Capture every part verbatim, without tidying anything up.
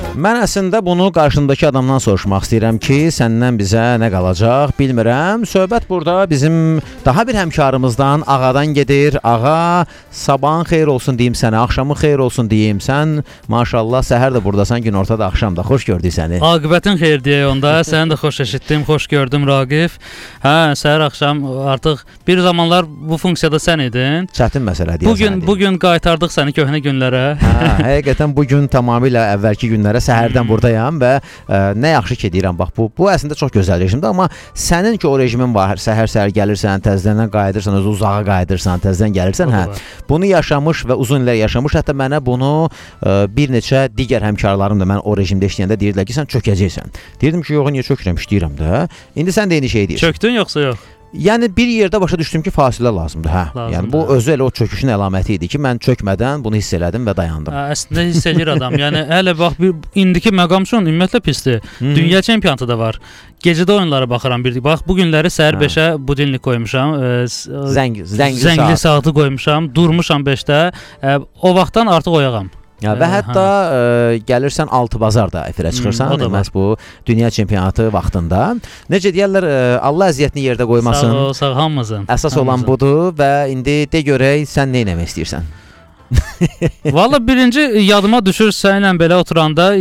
Mən əslində bunu qarşındakı adamdan soruşmaq istəyirəm ki, səndən bizə nə qalacaq, bilmirəm. Söhbət burada bizim daha bir həmkarımızdan, Ağadan gedir. Ağa, sabahın xeyir olsun deyim sənə, axşamın xeyir olsun deyim. Sən maşallah səhər də burdasan, gün ortada axşam da. Xoş gördük səni. Aqibətin xeyir deyək onda. Səni də xoş eşitdim, xoş gördüm Raqif. Hə, səhər axşam artıq bir zamanlar bu funksiyada sən idin. Çətin məsələ deyəsən. Bu gün bu gün qaytardıq səni köhnə günlərə. Hə, həqiqətən bu gün tamamilə əvvəlki günlərə səhərdən buradayam və ə, nə yaxşı ki deyirəm, bax bu bu əslində çox gözəl rejimdir, amma sənin ki o rejimin var, səhər-səhər gəlirsən, təzədən qayıdırsan, öz uzağa qayıdırsan, təzədən gəlirsən, hə. Bunu yaşamış və uzun illər yaşamış, hətta mənə bunu ə, bir neçə digər həmkarlarım da mən o rejimdə işləyəndə deyirdilər ki, sən çökəcəksən. Deyirdim ki, yox, niyə çökürəm, işləyirəm də. İndi sən də eyni şey deyirsən. Çöktün yoxsa yox? Yəni bir yerdə başa düşdüm ki, fasilə lazımdır, hə. Lazımdır. Yəni bu özü elə o çöküşün əlaməti idi ki, mən çökmədən bunu hiss elədim və dayandım. Hə, əslində hiss eləyir adam. Yəni hələ bax bir indiki məqam üçün ümumiyyətlə pisdir. Dünya çempionatı da var. Gecədə oyunlara baxıram bir. Bax bu günləri səhər beşə budilnik qoymuşam. E, Zəng, zəngli, zəngli saat. saatı qoymuşam. Durmuşam beşdə. E, o vaxtdan artıq oyağam. Ya və hətta ə, gəlirsən altı bazar da efirə çıxırsan, hmm, məhz bu dünya çempionatı vaxtında. Necə deyirlər, ə, Allah əziyyətini yerdə qoymasın. Sağ ol, sağ hamımızın. Əsas hamımızın. Olan budur və indi de görək sən nə etmək istəyirsən. Valla birinci yadıma düşür səninlə belə oturanda,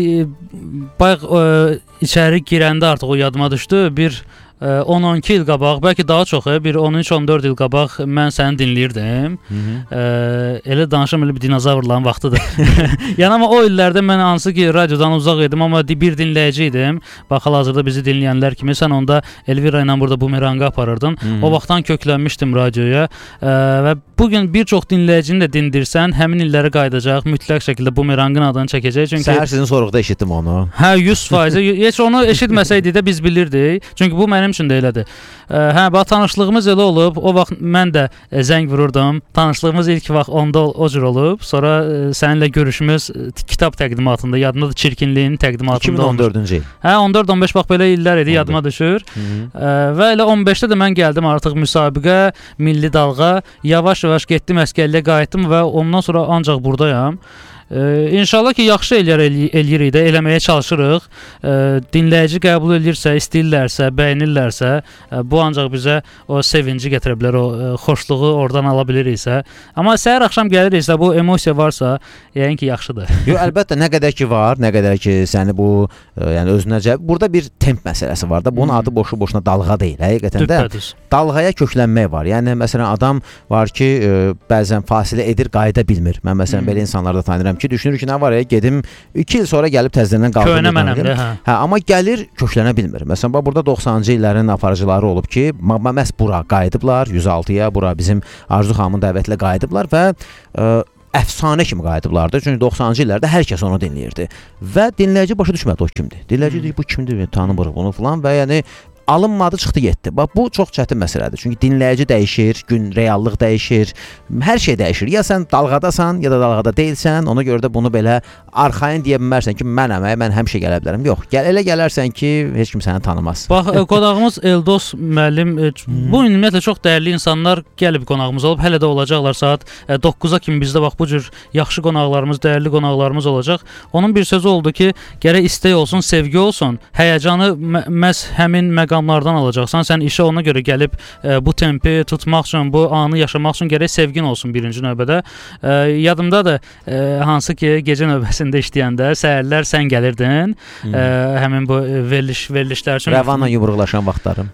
bayaq ə, içəri girəndə artıq o yadıma düşdü. Bir on on iki il qabaq, bəlkə daha çox, bir on üç on dörd il qabaq mən səni dinləyirdim. Ə, elə danışım, elə bir dinozavrların vaxtıdır. Yəni amma o illərdə mən hansı ki radiodan uzaq idim, amma bir dinləyici idim. Bax hal-hazırda bizi dinləyənlər kimi sən onda Elvira ilə burada bumeranqı aparırdın. Hı -hı. O vaxtdan köklənmişdim radioya ə, və bugün bir çox dinləyicini də dindirsən, həmin illərə qayıdacaq, mütləq şəkildə bumeranqın adını çəkəcək. Çünki səhər sizin soruqda eşitdim onu. Hə, yüz faiz. Heç onu eşitməsəydik də biz bilirdik. Çünki bu mənim üçün də elədir. Hə, bax tanışlığımız elə olub. O vaxt mən də e, zəng vururdum. Tanışlığımız ilk vaxt onda o cür olub. Sonra e, səninlə görüşümüz e, kitab təqdimatında, yadımdadır, Çirkinliyin təqdimatında iki min on dördüncü il. Hə, on dörd on beş bax belə illər idi, yadıma düşür. E, və elə on beşdə də mən gəldim artıq müsabiqə, milli dalğa. Yavaş-yavaş getdim, əskərliyə qayıtdım və ondan sonra ancaq burdayam. Ee, İnşallah ki yaxşı eləyər eləyirik də, eləməyə çalışırıq. Ee, dinləyici qəbul edirsə, istəyirlərsə, bəyənirlərsə, e, bu ancaq bizə o sevinci gətirə bilər, o e, xoşluğu oradan ala biliriksə. Amma səhər axşam gəliriksə, bu emosiya varsa, yəni ki yaxşıdır. Yox, əlbəttə nə qədər ki var, nə qədər ki səni bu e, yəni özünə cəlb, burada bir temp məsələsi var da. Bunun hmm. adı boşu-boşuna dalğa deyil. Həqiqətən də Düppədüz. Dalğaya köklənmək var. Yəni məsələn adam var ki, e, bəzən fasilə edir, qayıda bilmir. Mən məsələn hmm. belə insanlarda tanıyıram ki, düşünür ki, nə var ya, gedim iki il sonra gəlib təzədən qaldım. Köhnə mənəm də, hə. Hə, amma gəlir, köklənə bilmir. Məsələn, bax burada doxsanıncı illərin aparıcıları olub ki, məhz bura qayıdıblar, yüz altıya, bura bizim Arzu xanımın dəvətlə qayıdıblar və ə, əfsanə kimi qayıdıblardı. Çünki doxsanıncı illərdə hər kəs onu dinləyirdi. Və dinləyici başa düşmədi o kimdir. Dinləyici deyir, bu kimdir, tanımırıq bunu falan və yəni alınmadı, çıxdı, getdi. Bax bu çox çətin məsələdir. Çünki dinləyici dəyişir, gün reallıq dəyişir, hər şey dəyişir. Ya sən dalğadasan, ya da dalğada deyilsən. Ona görə də bunu belə arxayın deyə bilmərsən ki, mənəm, mən həmişə gələ bilərəm. Yox, gəl elə gələrsən ki, heç kim səni tanımaz. Bax, qonağımız Eldos müəllim, bu ümumiyyətlə çox dəyərli insanlar gəlib qonağımız olub, hələ də olacaqlar saat doqquza kimi bizdə bax bu cür yaxşı qonaqlarımız, dəyərli qonaqlarımız olacaq. Onun bir sözü oldu ki, gərək istək olsun, sevgi olsun, həyəcanı məhz həmin məqam lardan alacaqsan. Sən işə ona görə gəlib e, bu tempi tutmaq üçün, bu anı yaşamaq üçün gərək sevgin olsun birinci növbədə. E, yadımda da e, hansı ki gecə növbəsində işləyəndə səhərlər sən gəlirdin. Hmm. E, həmin bu veriliş verilişlər üçün Rəvanla yumruqlaşan vaxtlarım.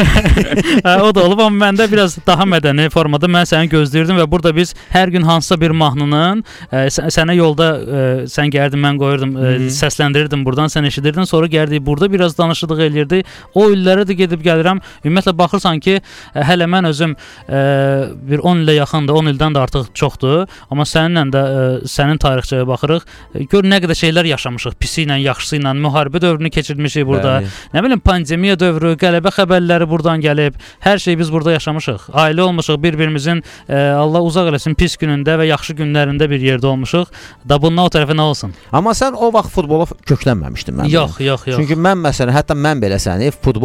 Hə, o da olub, amma məndə biraz daha mədəni formada mən səni gözləyirdim və burada biz hər gün hansısa bir mahnının e, sənə yolda e, sən gəldin, mən qoyurdum, e, hmm. səsləndirirdim buradan, sən eşidirdin, sonra gəldik burada biraz danışırdıq, eləyirdik. O illər də gedib gəlirəm. Ümumiyyətlə baxırsan ki, hələ mən özüm e, bir on ilə yaxındır, on ildən də artıq çoxdur. Amma səninlə də e, sənin tarixçəyə baxırıq. E, gör nə qədər şeylər yaşamışıq, pisi ilə, yaxşısı ilə, müharibə dövrünü keçirmişik burada. Bəli. Nə bilim, pandemiya dövrü, qələbə xəbərləri buradan gəlib. Hər şey biz burada yaşamışıq. Ailə olmuşuq, bir-birimizin e, Allah uzaq eləsin pis günündə və yaxşı günlərində bir yerdə olmuşuq. Da bundan o tərəfə nə olsun? Amma sən o vaxt futbola köklənməmişdin mən. Yox, yox, yox. Çünki mən məsələn, hətta mən belə səni futbol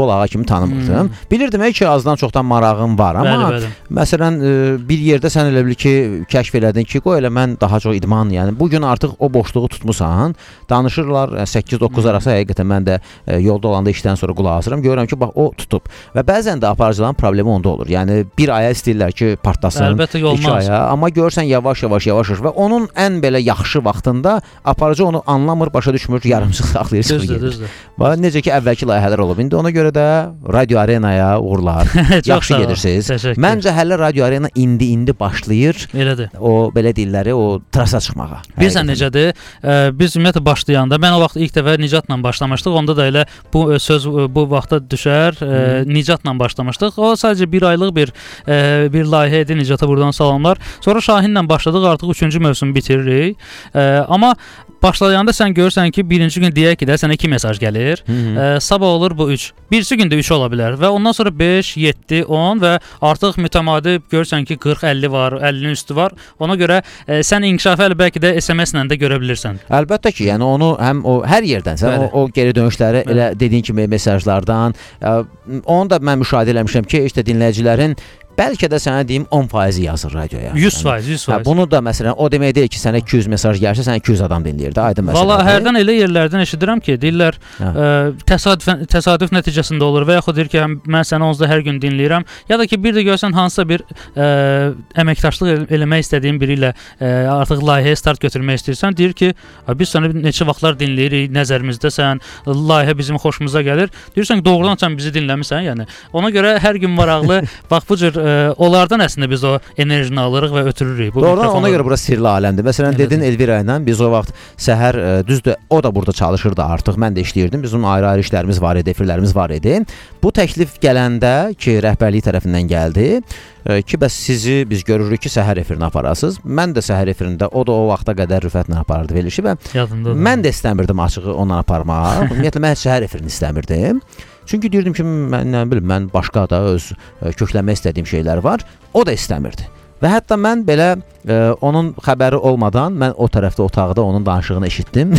sol ağa kimi tanımırdım. Hmm. Bilirdim ki azdan çoxdan marağım var, amma bəli, bəli. məsələn bir yerdə sən elə bil ki, kəşf elədin ki, qoy elə mən daha çox idman, yəni bu gün artıq o boşluğu tutmusan, danışırlar səkkiz doqquz hmm. arası, həqiqətən mən də yolda olanda işdən sonra qulaq asıram, görürəm ki, bax o tutub. Və bəzən də aparıcıların problemi onda olur. Yəni bir aya istəyirlər ki, partlasın, iki aya, amma görürsən yavaş-yavaş yavaş və onun ən belə yaxşı vaxtında aparıcı onu anlamır, başa düşmür, yarımçıq saxlayır, çıxır gedir. Bax necə ki, əvvəlki layihələr olub. İndi ona görə də Radio Arenaya uğurlar. Yaxşı gedirsiniz. Məncə hələ Radio Arena indi-indi başlayır. Elədir. O belə deyirləri, o trasa çıxmağa. Bilirsən necədir? Biz ümumiyyətlə başlayanda, mən o vaxt ilk dəfə Nicatla başlamışdıq. Onda da elə bu söz bu vaxta düşər. Hmm. Nicatla başlamışdıq. O sadəcə bir aylıq bir bir layihə idi. Nicata buradan salamlar. Sonra Şahinlə başladıq. Artıq üçüncü mövsümü bitiririk. Amma başlayanda sən görürsən ki, birinci gün deyək ki də sənə iki mesaj gəlir. E, sabah olur bu üç. Birisi gündə üç ola bilər və ondan sonra beş, yeddi, on və artıq mütəmadi görürsən ki, qırx, əlli var, əllinin üstü var. Ona görə e, sən inkişafı əli bəlkə də S M S-lə də görə bilirsən. Əlbəttə ki, yəni onu həm o hər yerdən sən o, o geri dönüşləri Bəli. Elə dediyin kimi mesajlardan, e, onu da mən müşahidə eləmişəm ki, işte dinləyicilərin bəlkə də sənə deyim on faizi yazır radioya. yüz faiz, yüz faiz. Hə, bunu da məsələn o demək deyil ki, sənə iki yüz mesaj gəlsə, sənə iki yüz adam dinləyir də, aydın məsələdir. Valla hərdən elə yerlərdən eşidirəm ki, deyirlər ə, təsadüf təsadüf nəticəsində olur və yaxud deyir ki, həm, mən səni onsuz da hər gün dinləyirəm, ya da ki, bir də görsən hansısa bir ə, əməkdaşlıq el eləmək istədiyin biri ilə ə, artıq layihəyə start götürmək istəyirsən, deyir ki, biz səni neçə vaxtlar dinləyirik, nəzərimizdəsən, layihə bizim xoşumuza gəlir. Deyirsən ki, doğrudan sən bizi dinləmisən, yəni. Ona görə hər gün maraqlı bax bu cür Ə, onlardan əslində biz o enerjini alırıq və ötürürük. Bu Doğrudan ona görə bura sirli aləmdir. Məsələn, dedin Elvira ilə biz o vaxt səhər, ə, düzdür, o da burada çalışırdı artıq, mən də işləyirdim. Bizim ayrı-ayrı işlərimiz var idi, efirlərimiz var idi. Bu təklif gələndə ki, rəhbərlik tərəfindən gəldi, ə, ki, bəs sizi biz görürük ki, səhər efirini aparasınız. Mən də səhər efirində, o da o vaxta qədər Rüfətlə aparırdı verilişi və mən də istəmirdim açığı ondan aparmağı. Ümumiyyətlə, mən səhrə efirini istəmirdim. Çünki deyirdim ki, mən nə bilim, mən başqa da öz ə, köklənmək istədiyim şeylər var. O da istəmirdi. Və hətta mən belə ə, onun xəbəri olmadan mən o tərəfdə otaqda onun danışığını eşitdim.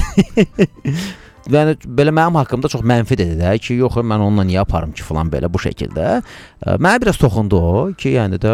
Yəni belə mənim haqqımda çox mənfi dedi də ki, yox mən onunla niyə aparım ki falan belə bu şəkildə. Mənə biraz toxundu o ki, yəni də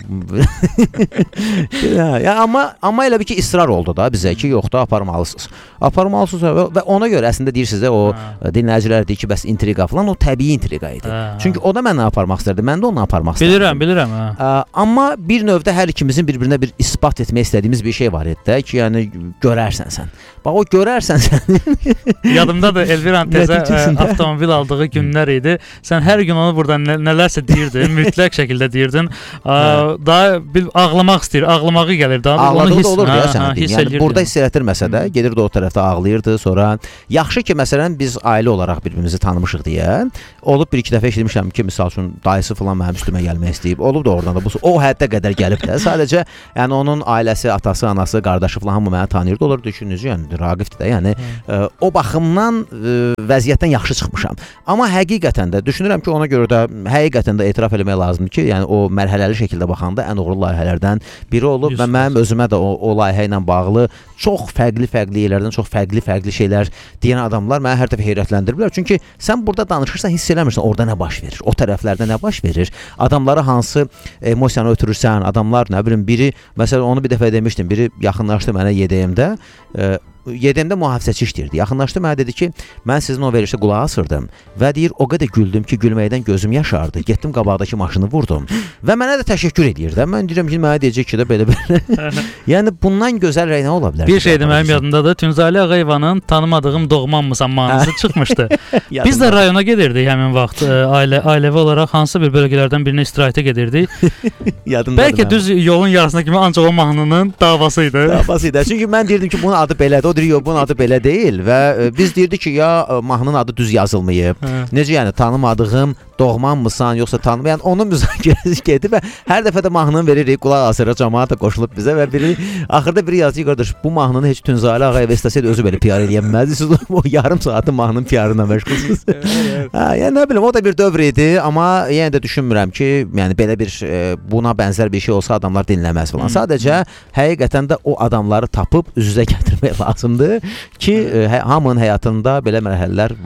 ya amma amma elə bir ki israr oldu da bizə ki, yox da aparmalısınız. Aparmalısınız və, və ona görə əslində deyirsiniz də o hə. Dinləyicilər deyir ki, bəs intriqa falan o təbii intriqa idi. Hə. Çünki o da mənlə aparmaq istərdi, mən də onunla aparmaq istərdim. Bilirəm, bilirəm. Hə. Amma bir növdə hər ikimizin bir-birinə bir isbat etmək istədiyimiz bir şey var idi də ki, yəni görərsən sən. Bax o görərsən sən. Yadımdadır Elviran təzə avtomobil aldığı günlər idi. Sən hər gün onu buradan nə, nələrsə deyirdin, mütləq şəkildə deyirdin. Hə. Daha bir ağlamaq istəyir, ağlamağı gəlir. Daha onu hiss olurdu ya sən. Yəni burada hiss elətdirməsə də gedirdi o tərəfdə ağlayırdı. Sonra yaxşı ki məsələn biz ailə olaraq bir-birimizi tanımışıq deyə olub bir-iki dəfə eşitmişəm ki, məsəl üçün dayısı falan mənim üstümə gəlmək istəyib. Olub da oradan da bu o həddə qədər gəlib də. Sadəcə yəni onun ailəsi, atası, anası, qardaşı falan hamı məni tanıyırdı. Olur düşünürsüz yəni Raqifdir də. Yəni ə, o baxımdan ə, vəziyyətdən yaxşı çıxmışam. Amma həqiqətən də düşünürəm ki, ona görə də həqiqətən də etiraf eləmək lazımdır ki, yəni o mərhələli şəkildə baxanda ən uğurlu layihələrdən biri olub və mənim özümə də o, o layihə ilə bağlı çox fərqli-fərqli yerlərdən çox fərqli-fərqli şeylər deyən adamlar məni hər dəfə heyrətləndiriblər. Çünki sən burada danışırsan, hiss eləmirsən orada nə baş verir, o tərəflərdə nə baş verir, adamlara hansı emosiyanı ötürürsən, adamlar nə bilim biri, məsələn onu bir dəfə demişdim, biri yaxınlaşdı mənə Y D M-də, e, Y D M-də mühafizəçi işləyirdi. Yaxınlaşdı mənə dedi ki, mən sizin o verilişdə qulaq asırdım və deyir o qədər güldüm ki, gülməkdən gözüm yaşardı. Getdim qabaqdakı maşını vurdum və mənə də təşəkkür edir də. Mən deyirəm ki, mənə deyəcək ki, də belə-belə. Yəni bundan gözəl rəy nə ola bilər? Bir şeydir mənim yadımdadır. Tünzali Ağayevanın Tanımadığım Doğmanmısan mahnısı çıxmışdı. Biz də rayona gedirdik həmin vaxt. Ailə ailəvi olaraq hansısa bir bölgələrdən birinə istirahətə gedirdik. Yadımdadır. Bəlkə düz yolun yarısına kimi ancaq o mahnının davası idi. Davası idi. Çünki mən deyirdim ki, bunun adı belədir. O deyir, yox, bunun adı belə deyil və biz deyirdik ki, ya mahnının adı düz yazılmayıb. Hə. Necə yəni tanımadığım doğmanmısan yoxsa tanımayan, yəni onun müzakirəsi gedir və hər dəfə də mahnını veririk, qulaq asırıq, cəmaət də qoşulub bizə və biri axırda biri yazır, qardaş, bu mahnını heç Tünzali Ağayev istəsəydi özü belə P R eləyə bilməzdi. Siz o yarım saatın mahnının P R-ına məşğulsunuz. Hə, yəni nə bilim, o da bir dövr idi, amma yenə də düşünmürəm ki, yəni belə bir buna bənzər bir şey olsa adamlar dinləməz falan. Sadəcə həqiqətən də o adamları tapıb üz-üzə gətirmək lazımdır ki, hamının həyatında belə mərhələlər var.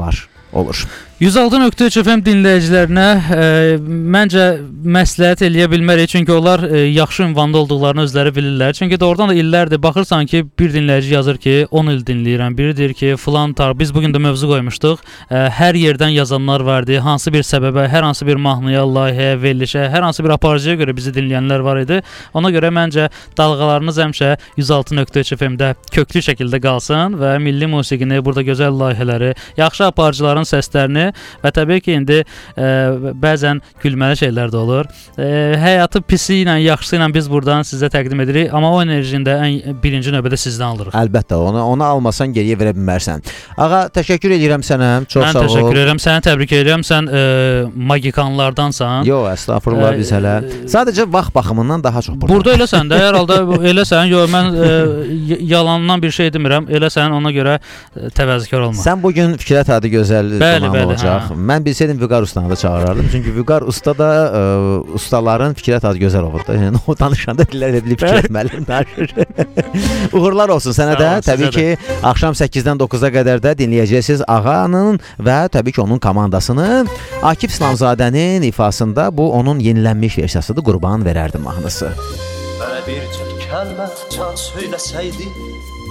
olur. yüz altı nöqtə üç F M dinləyicilərinə e, məncə məsləhət eləyə bilmərik, çünki onlar e, yaxşı ünvanda olduqlarını özləri bilirlər. Çünki doğrudan da illərdir baxırsan ki, bir dinləyici yazır ki, on il dinləyirəm, biri deyir ki, filan tar. Biz bu gün də mövzu qoymuşduq. E, hər yerdən yazanlar vardı. Hansı bir səbəbə, hər hansı bir mahnıya, layihəyə, verilişə, hər hansı bir aparıcıya görə bizi dinləyənlər var idi. Ona görə məncə dalğalarınız həmişə yüz altı nöqtə üç F M-də köklü şəkildə qalsın və milli musiqini, burada gözəl layihələri, yaxşı aparıcıların səslərini və təbii ki, indi e, bəzən gülməli şeylər də olur. E, həyatı pisi ilə, yaxşısı ilə biz buradan sizə təqdim edirik, amma o enerjini də ən birinci növbədə sizdən alırıq. Əlbəttə, onu onu almasan geriyə verə bilmərsən. Ağa, təşəkkür edirəm sənə. Çox Mən sağ ol. Mən təşəkkür edirəm. Səni təbrik edirəm. Sən e, magikanlardansan. Yox, əstəğfurullah, biz hələ sadəcə vaxt baxımından daha çox burada. Burada eləsən də, hər halda eləsən. Yox, mən e, yalandan bir şey demirəm. Eləsən, ona görə e, təvəzzükar olma. Sən bu gün Fikrət adı gözəl bəli, bəli, olacaq. Hə. Mən bilsəydim Vüqar ustanı da çağırardım. Çünki Vüqar usta da ə, ustaların Fikrət adı gözəl olur da. Yəni o danışanda dillər edilib Fikrət müəllim danışır. Uğurlar olsun sənə də. Təbii ki, də. Axşam səkkizdən doqquza qədər də dinləyəcəksiniz Ağanın və təbii ki, onun komandasını. Akif İslamzadənin ifasında bu onun yenilənmiş versiyasıdır. Qurban verərdim mahnısı. Mənə bir kəlmə can söyləsəydi,